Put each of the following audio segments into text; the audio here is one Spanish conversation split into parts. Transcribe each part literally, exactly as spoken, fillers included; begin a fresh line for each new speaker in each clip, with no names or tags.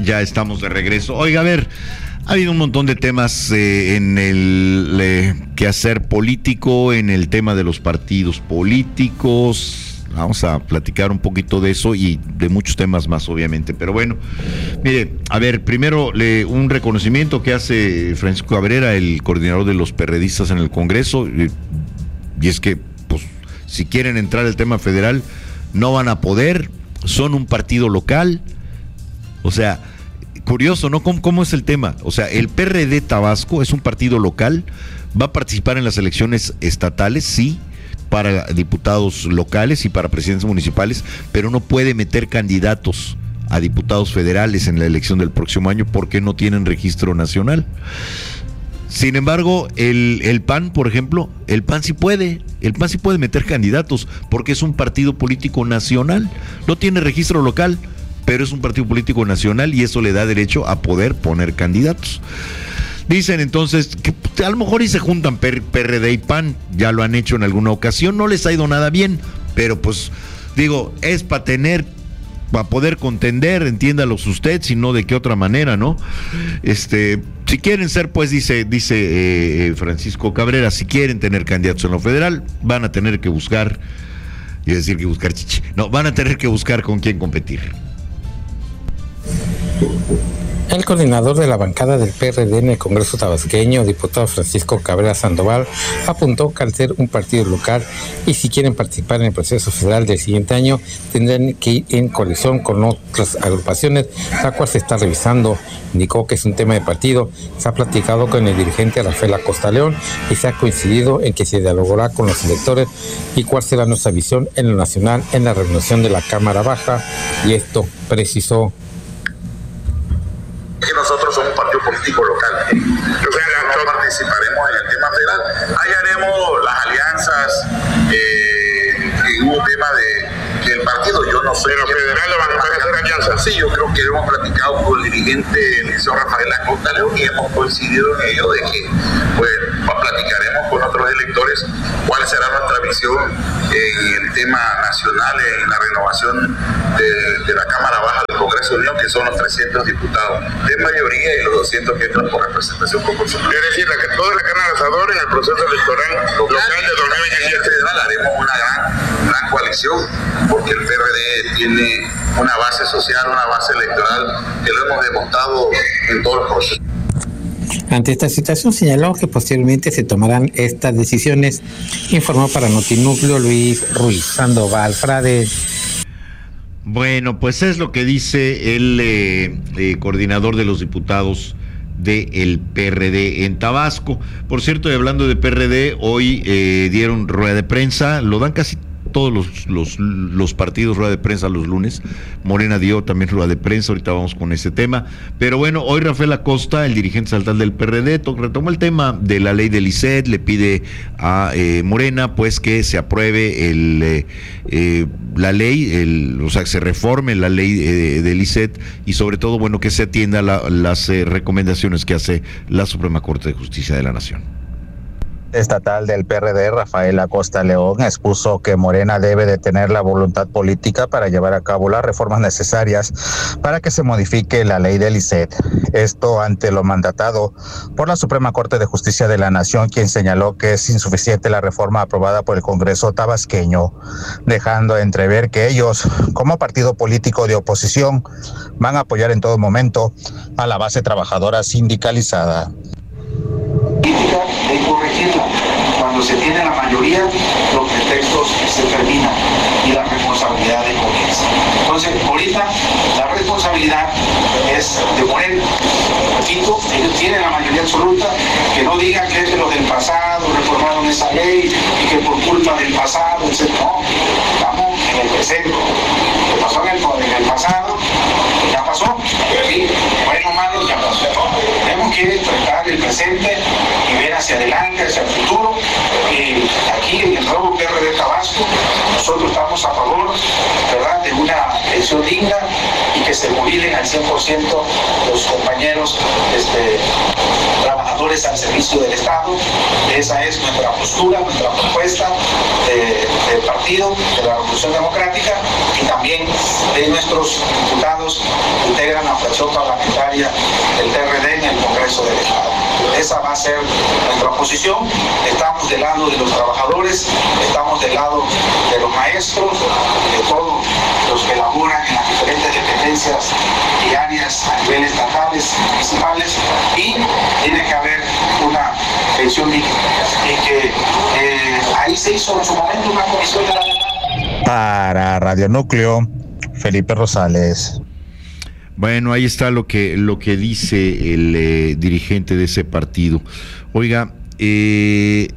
ya estamos de regreso. Oiga, a ver, ha habido un montón de temas eh, en el eh, quehacer político, en el tema de los partidos políticos. Vamos a platicar un poquito de eso y de muchos temas más, obviamente. Pero bueno, mire, a ver, primero le, un reconocimiento que hace Francisco Cabrera, el coordinador de los perredistas en el Congreso, y, y es que, pues, si quieren entrar al tema federal, no van a poder, son un partido local. O sea, curioso, ¿no? ¿Cómo, cómo es el tema? O sea, el P R D Tabasco es un partido local, va a participar en las elecciones estatales, sí, para diputados locales y para presidentes municipales, pero no puede meter candidatos a diputados federales en la elección del próximo año porque no tienen registro nacional. Sin embargo, el, el P A N, por ejemplo, el P A N sí puede, el P A N sí puede meter candidatos porque es un partido político nacional, no tiene registro local, pero es un partido político nacional y eso le da derecho a poder poner candidatos. Dicen entonces que a lo mejor y se juntan P R D y P A N, ya lo han hecho en alguna ocasión, no les ha ido nada bien, pero pues digo, es para tener, para poder contender, entiéndalos usted, si no de qué otra manera, ¿no? Este, si quieren ser, pues dice, dice eh, Francisco Cabrera, si quieren tener candidatos en lo federal, van a tener que buscar, iba a decir que buscar chichi, no, van a tener que buscar con quién competir.
El coordinador de la bancada del P R D en el Congreso tabasqueño, diputado Francisco Cabrera Sandoval, apuntó que al ser un partido local y si quieren participar en el proceso federal del siguiente año, tendrán que ir en coalición con otras agrupaciones, la cual se está revisando. Indicó que es un tema de partido, se ha platicado con el dirigente Rafael Acosta León y se ha coincidido en que se dialogará con los electores y cuál será nuestra visión en lo nacional en la reunión de la Cámara Baja, y esto precisó.
Que nosotros somos un partido político local, o sea, no participaremos en el tema federal. Ahí haremos las alianzas, eh, y hubo tema de que el partido, yo no soy...
Pero federal le van a hacer alianzas.
Sí, yo creo que hemos platicado con el dirigente, el licenciado Rafael Acosta León, y hemos coincidido en ello de que, pues, platicaremos con otros electores cuál será nuestra visión en el tema nacional, en la renovación de, de la Cámara Baja del Congreso de Unión, que son los trescientos diputados de mayoría y los doscientos que entran por representación proporcional.
Es decir, la que toda la carne al asador en el proceso electoral local, local de dos mil veintisiete.
Federal haremos una gran, gran coalición, porque el P R D tiene una base social, una base electoral que lo hemos demostrado en todos los procesos.
Ante esta situación señaló que posteriormente se tomarán estas decisiones. Informó para Notinúcleo Luis Ruiz Sandoval Frade.
Bueno, pues es lo que dice el eh, eh, coordinador de los diputados del P R D en Tabasco. Por cierto, y hablando de P R D, hoy eh, dieron rueda de prensa, lo dan casi todos los, los, los partidos rueda de prensa los lunes. Morena dio también rueda de prensa, ahorita vamos con ese tema. Pero bueno, hoy Rafael Acosta, el dirigente estatal del P R D, retomó el tema de la ley del I C E T, le pide a eh, Morena pues que se apruebe el eh, eh, la ley, el, o sea, que se reforme la ley eh, del I C E T y sobre todo, bueno, que se atienda la, las eh, recomendaciones que hace la Suprema Corte de Justicia de la Nación.
Estatal del P R D, Rafael Acosta León, expuso que Morena debe de tener la voluntad política para llevar a cabo las reformas necesarias para que se modifique la ley del I C E T. Esto ante lo mandatado por la Suprema Corte de Justicia de la Nación, quien señaló que es insuficiente la reforma aprobada por el Congreso tabasqueño, dejando entrever que ellos, como partido político de oposición, van a apoyar en todo momento a la base trabajadora sindicalizada.
De corregirla. Cuando se tiene la mayoría, los pretextos se terminan y la responsabilidad comienza. Entonces, ahorita la responsabilidad es de Morena. Repito, ellos tienen la mayoría absoluta, que no digan que es de los del pasado, reformaron esa ley y que por culpa del pasado, etcétera. No, estamos en el presente. Lo que pasó en el, en el pasado, ya pasó. ¿Sí? Bueno, malo, ya pasó. Tenemos que enfrentar el presente y ver hacia adelante, hacia el futuro. Y aquí en el nuevo P R D Tabasco, nosotros estamos a favor, ¿verdad?, de una elección digna y que se movilen al cien por ciento los compañeros este, trabajadores al servicio del Estado. Esa es nuestra postura, nuestra propuesta de, del partido, de la Revolución Democrática, y también de nuestros diputados que integran la fracción parlamentaria Congreso del Estado. Esa va a ser nuestra posición. Estamos del lado de los trabajadores, estamos del lado de los maestros, de todos los que laboran en las diferentes dependencias y áreas a nivel estatales, municipales, y tiene que haber una pensión digna. Y que eh, ahí se hizo en su momento una comisión de la...
Para Radio Núcleo, Felipe Rosales.
Bueno, ahí está lo que lo que dice el eh, dirigente de ese partido. Oiga, eh,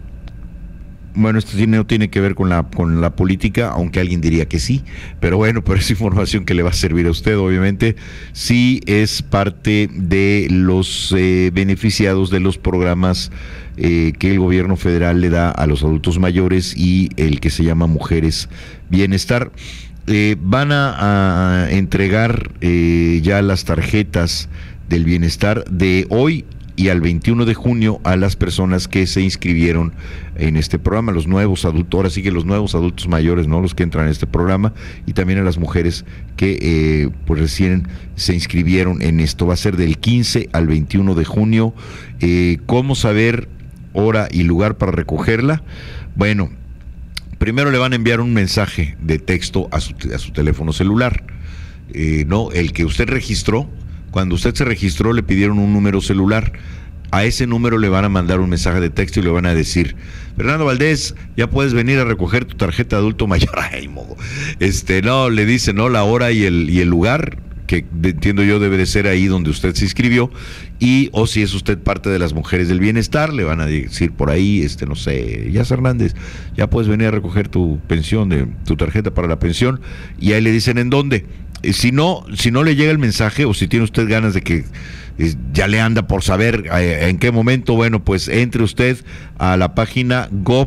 bueno, esto tiene, no tiene que ver con la con la política, aunque alguien diría que sí, pero bueno, pero es información que le va a servir a usted, obviamente. Sí es parte de los eh, beneficiados de los programas eh, que el gobierno federal le da a los adultos mayores y el que se llama Mujeres Bienestar. Eh, van a, a entregar eh, ya las tarjetas del bienestar de hoy y al veintiuno de junio a las personas que se inscribieron en este programa, los nuevos adultos, ahora sí que los nuevos adultos mayores, ¿no? Los que entran en este programa, y también a las mujeres que eh, pues recién se inscribieron en esto. Va a ser del quince al veintiuno de junio. Eh, ¿Cómo saber hora y lugar para recogerla? Bueno, primero le van a enviar un mensaje de texto a su, a su teléfono celular, eh, no, el que usted registró. Cuando usted se registró le pidieron un número celular. A ese número le van a mandar un mensaje de texto y le van a decir: Fernando Valdés, ya puedes venir a recoger tu tarjeta de adulto mayor. Ay, modo. Este, no, le dicen, no, la hora y el, y el lugar, que entiendo yo debe de ser ahí donde usted se inscribió, y o si es usted parte de las Mujeres del Bienestar, le van a decir por ahí, este, no sé, Yas Hernández, ya puedes venir a recoger tu pensión, de tu tarjeta para la pensión, y ahí le dicen en dónde. Si no, si no le llega el mensaje, o si tiene usted ganas de que eh, ya le anda por saber eh, en qué momento, bueno, pues entre usted a la página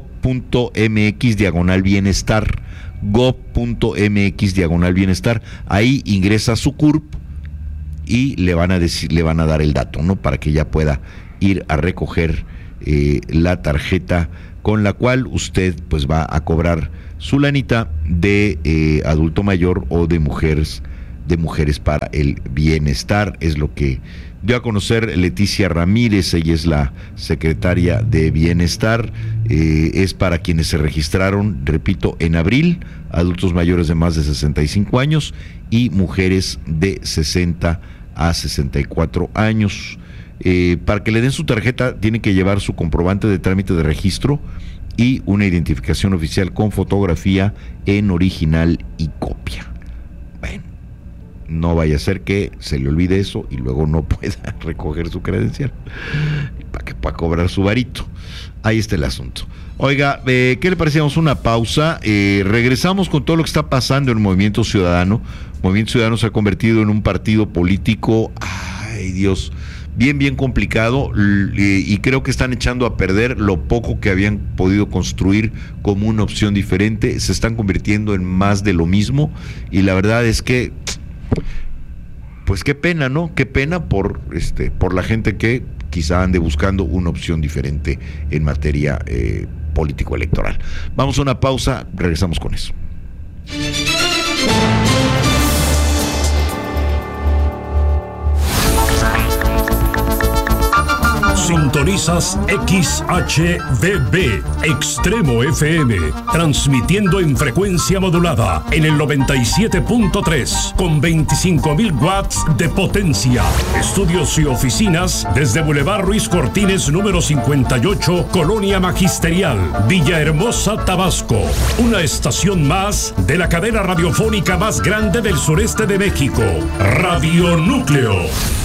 gov.mx diagonal bienestar, gov.mx diagonal bienestar, ahí ingresa su C U R P y le van a decir, le van a dar el dato, ¿no? Para que ya pueda ir a recoger eh, la tarjeta con la cual usted pues va a cobrar su lanita de eh, adulto mayor o de mujeres, de mujeres para el bienestar. Es lo que dio a conocer Leticia Ramírez, ella es la secretaria de Bienestar. Eh, es para quienes se registraron, repito, en abril, adultos mayores de más de sesenta y cinco años y mujeres de sesenta a sesenta y cuatro años. Eh, para que le den su tarjeta tiene que llevar su comprobante de trámite de registro y una identificación oficial con fotografía en original y copia. Bueno, no vaya a ser que se le olvide eso y luego no pueda recoger su credencial para que pueda cobrar su varito. Ahí está el asunto. Oiga, eh, ¿qué le parecíamos una pausa? Eh, regresamos con todo lo que está pasando en Movimiento Ciudadano. Movimiento Ciudadano se ha convertido en un partido político, ay Dios, bien, bien complicado, y creo que están echando a perder lo poco que habían podido construir como una opción diferente. Se están convirtiendo en más de lo mismo, y la verdad es que, pues qué pena, ¿no? Qué pena por, este, por la gente que quizá ande buscando una opción diferente en materia eh, político-electoral. Vamos a una pausa, regresamos con eso.
Sintonizas X H D B, Extremo F M, transmitiendo en frecuencia modulada en el noventa y siete punto tres con veinticinco mil watts de potencia. Estudios y oficinas desde Boulevard Ruiz Cortines número cincuenta y ocho, Colonia Magisterial, Villahermosa, Tabasco. Una estación más de la cadena radiofónica más grande del sureste de México, Radio Núcleo.